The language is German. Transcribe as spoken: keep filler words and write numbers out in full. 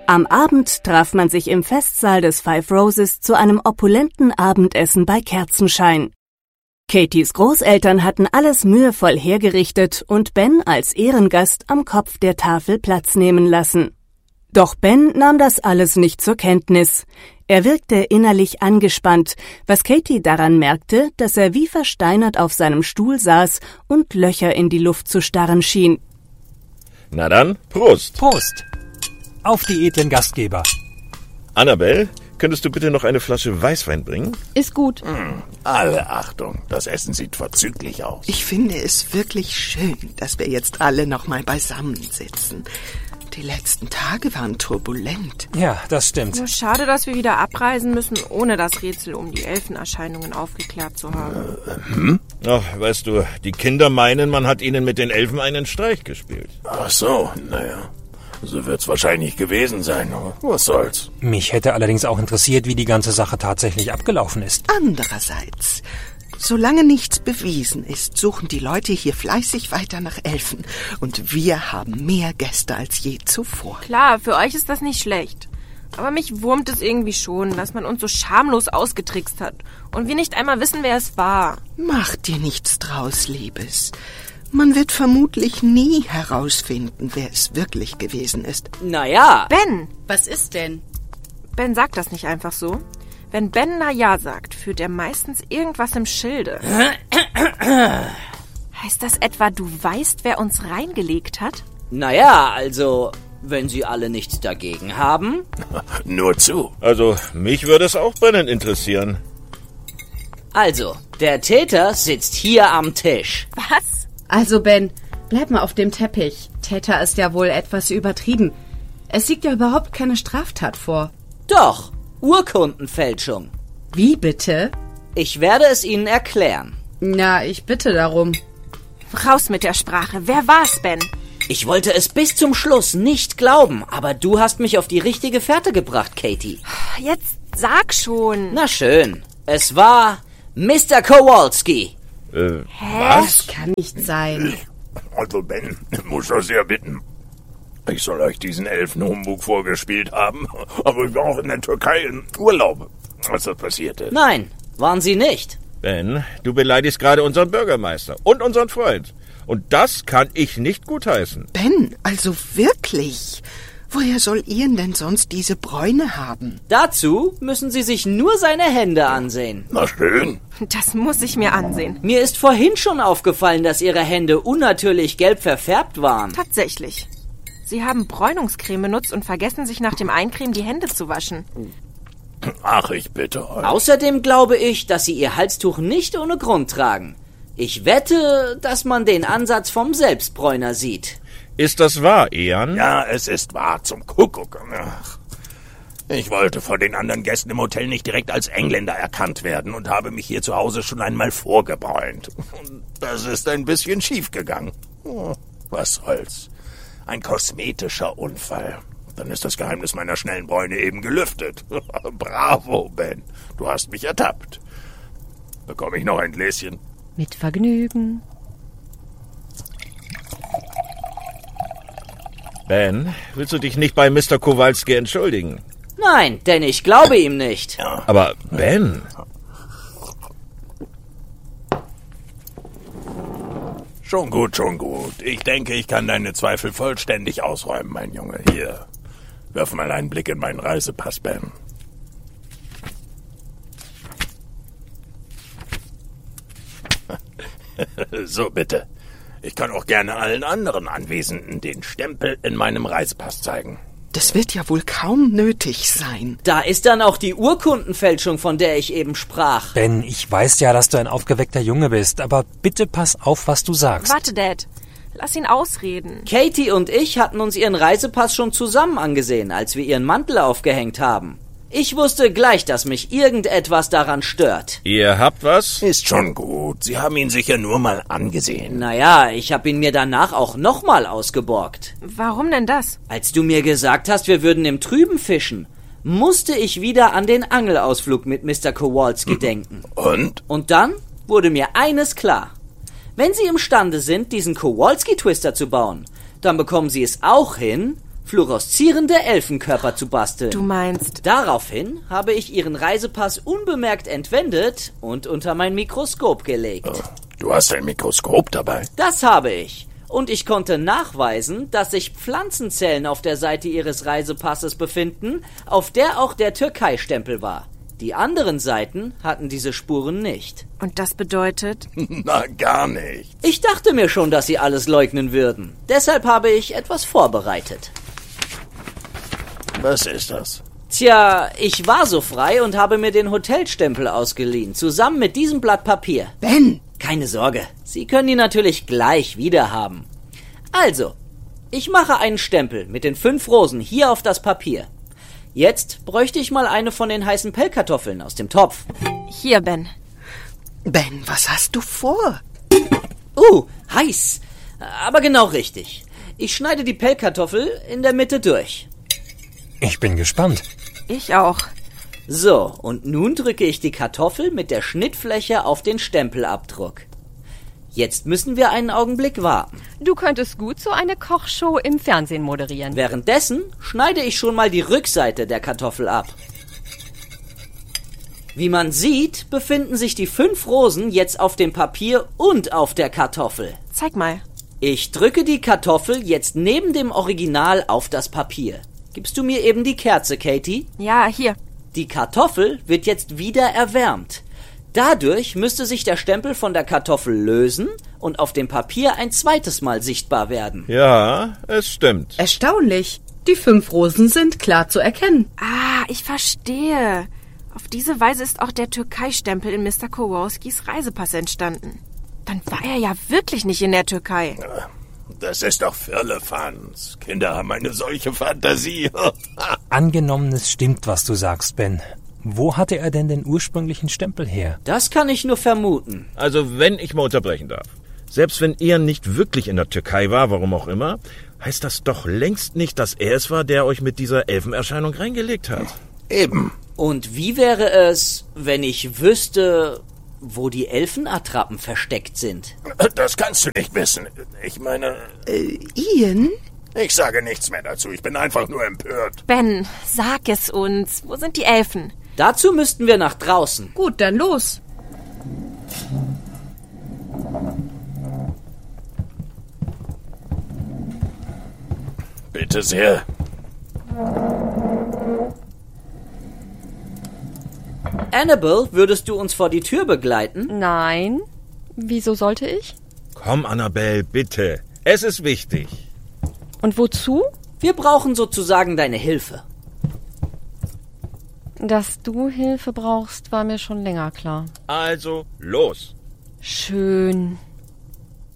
Am Abend traf man sich im Festsaal des Five Roses zu einem opulenten Abendessen bei Kerzenschein. Katys Großeltern hatten alles mühevoll hergerichtet und Ben als Ehrengast am Kopf der Tafel Platz nehmen lassen. Doch Ben nahm das alles nicht zur Kenntnis. Er wirkte innerlich angespannt, was Katy daran merkte, dass er wie versteinert auf seinem Stuhl saß und Löcher in die Luft zu starren schien. Na dann, Prost! Prost! Auf die edlen Gastgeber. Annabelle, könntest du bitte noch eine Flasche Weißwein bringen? Ist gut. Hm, alle Achtung, das Essen sieht vorzüglich aus. Ich finde es wirklich schön, dass wir jetzt alle noch mal beisammen sitzen. Die letzten Tage waren turbulent. Ja, das stimmt. Nur schade, dass wir wieder abreisen müssen, ohne das Rätsel um die Elfenerscheinungen aufgeklärt zu haben. Äh, hm? Ach, weißt du, die Kinder meinen, man hat ihnen mit den Elfen einen Streich gespielt. Ach so, naja. So wird's wahrscheinlich gewesen sein, aber was soll's. Mich hätte allerdings auch interessiert, wie die ganze Sache tatsächlich abgelaufen ist. Andererseits, solange nichts bewiesen ist, suchen die Leute hier fleißig weiter nach Elfen. Und wir haben mehr Gäste als je zuvor. Klar, für euch ist das nicht schlecht. Aber mich wurmt es irgendwie schon, dass man uns so schamlos ausgetrickst hat und wir nicht einmal wissen, wer es war. Mach dir nichts draus, Liebes. Man wird vermutlich nie herausfinden, wer es wirklich gewesen ist. Naja. Ben! Was ist denn? Ben sagt das nicht einfach so. Wenn Ben na ja sagt, führt er meistens irgendwas im Schilde. Heißt das etwa, du weißt, wer uns reingelegt hat? Naja, also, wenn Sie alle nichts dagegen haben. Nur zu. Also, mich würde es auch brennend interessieren. Also, der Täter sitzt hier am Tisch. Was? Also Ben, bleib mal auf dem Teppich. Täter ist ja wohl etwas übertrieben. Es liegt ja überhaupt keine Straftat vor. Doch, Urkundenfälschung. Wie bitte? Ich werde es Ihnen erklären. Na, ich bitte darum. Raus mit der Sprache. Wer war's, Ben? Ich wollte es bis zum Schluss nicht glauben, aber du hast mich auf die richtige Fährte gebracht, Katy. Jetzt sag schon. Na schön, es war Mister Kowalski. Äh, Hä? was? Das kann nicht sein. Also Ben, muss das sehr bitten. Ich soll euch diesen Elfenhumbug vorgespielt haben, aber ich war auch in der Türkei in Urlaub, als das passierte. Nein, waren Sie nicht. Ben, du beleidigst gerade unseren Bürgermeister und unseren Freund. Und das kann ich nicht gutheißen. Ben, also wirklich? Woher soll Ian denn sonst diese Bräune haben? Dazu müssen Sie sich nur seine Hände ansehen. Na schön. Das muss ich mir ansehen. Mir ist vorhin schon aufgefallen, dass Ihre Hände unnatürlich gelb verfärbt waren. Tatsächlich. Sie haben Bräunungscreme benutzt und vergessen, sich nach dem Eincremen die Hände zu waschen. Ach, ich bitte euch. Außerdem glaube ich, dass Sie Ihr Halstuch nicht ohne Grund tragen. Ich wette, dass man den Ansatz vom Selbstbräuner sieht. Ist das wahr, Ian? Ja, es ist wahr, zum Kuckuck. Ach. Ich wollte von den anderen Gästen im Hotel nicht direkt als Engländer erkannt werden und habe mich hier zu Hause schon einmal vorgebräunt. Das ist ein bisschen schief gegangen. Was soll's? Ein kosmetischer Unfall. Dann ist das Geheimnis meiner schnellen Bräune eben gelüftet. Bravo, Ben. Du hast mich ertappt. Bekomme ich noch ein Gläschen? Mit Vergnügen. Ben, willst du dich nicht bei Mister Kowalski entschuldigen? Nein, denn ich glaube ihm nicht. Ja. Aber Ben... Schon gut, schon gut. Ich denke, ich kann deine Zweifel vollständig ausräumen, mein Junge. Hier, wirf mal einen Blick in meinen Reisepass, Ben. So, bitte. Ich kann auch gerne allen anderen Anwesenden den Stempel in meinem Reisepass zeigen. Das wird ja wohl kaum nötig sein. Da ist dann auch die Urkundenfälschung, von der ich eben sprach. Ben, ich weiß ja, dass du ein aufgeweckter Junge bist, aber bitte pass auf, was du sagst. Warte, Dad. Lass ihn ausreden. Katy und ich hatten uns ihren Reisepass schon zusammen angesehen, als wir ihren Mantel aufgehängt haben. Ich wusste gleich, dass mich irgendetwas daran stört. Ihr habt was? Ist schon gut. Sie haben ihn sicher nur mal angesehen. Naja, ich habe ihn mir danach auch nochmal ausgeborgt. Warum denn das? Als du mir gesagt hast, wir würden im Trüben fischen, musste ich wieder an den Angelausflug mit Mister Kowalski denken. Und? Und dann wurde mir eines klar. Wenn Sie imstande sind, diesen Kowalski-Twister zu bauen, dann bekommen Sie es auch hin, fluoreszierende Elfenkörper zu basteln. Du meinst... Daraufhin habe ich ihren Reisepass unbemerkt entwendet und unter mein Mikroskop gelegt. Oh, du hast ein Mikroskop dabei? Das habe ich. Und ich konnte nachweisen, dass sich Pflanzenzellen auf der Seite ihres Reisepasses befinden, auf der auch der Türkei-Stempel war. Die anderen Seiten hatten diese Spuren nicht. Und das bedeutet? Na, gar nicht. Ich dachte mir schon, dass sie alles leugnen würden. Deshalb habe ich etwas vorbereitet. Was ist das? Tja, ich war so frei und habe mir den Hotelstempel ausgeliehen, zusammen mit diesem Blatt Papier. Ben! Keine Sorge, Sie können ihn natürlich gleich wieder haben. Also, ich mache einen Stempel mit den fünf Rosen hier auf das Papier. Jetzt bräuchte ich mal eine von den heißen Pellkartoffeln aus dem Topf. Hier, Ben. Ben, was hast du vor? Uh, heiß. Aber genau richtig. Ich schneide die Pellkartoffel in der Mitte durch. Ich bin gespannt. Ich auch. So, und nun drücke ich die Kartoffel mit der Schnittfläche auf den Stempelabdruck. Jetzt müssen wir einen Augenblick warten. Du könntest gut so eine Kochshow im Fernsehen moderieren. Währenddessen schneide ich schon mal die Rückseite der Kartoffel ab. Wie man sieht, befinden sich die fünf Rosen jetzt auf dem Papier und auf der Kartoffel. Zeig mal. Ich drücke die Kartoffel jetzt neben dem Original auf das Papier. Gibst du mir eben die Kerze, Katie? Ja, hier. Die Kartoffel wird jetzt wieder erwärmt. Dadurch müsste sich der Stempel von der Kartoffel lösen und auf dem Papier ein zweites Mal sichtbar werden. Ja, es stimmt. Erstaunlich. Die fünf Rosen sind klar zu erkennen. Ah, ich verstehe. Auf diese Weise ist auch der Türkei-Stempel in Mister Kowalskis Reisepass entstanden. Dann war er ja wirklich nicht in der Türkei. Das ist doch Firlefanz. Kinder haben eine solche Fantasie. Angenommen, es stimmt, was du sagst, Ben. Wo hatte er denn den ursprünglichen Stempel her? Das kann ich nur vermuten. Also, wenn ich mal unterbrechen darf. Selbst wenn er nicht wirklich in der Türkei war, warum auch immer, heißt das doch längst nicht, dass er es war, der euch mit dieser Elfenerscheinung reingelegt hat. Eben. Und wie wäre es, wenn ich wüsste, wo die Elfenattrappen versteckt sind? Das kannst du nicht wissen. Ich meine... Äh, Ian? Ich sage nichts mehr dazu. Ich bin einfach nur empört. Ben, sag es uns. Wo sind die Elfen? Dazu müssten wir nach draußen. Gut, dann los. Bitte sehr. Annabelle, würdest du uns vor die Tür begleiten? Nein. Wieso sollte ich? Komm, Annabelle, bitte. Es ist wichtig. Und wozu? Wir brauchen sozusagen deine Hilfe. Dass du Hilfe brauchst, war mir schon länger klar. Also, los. Schön.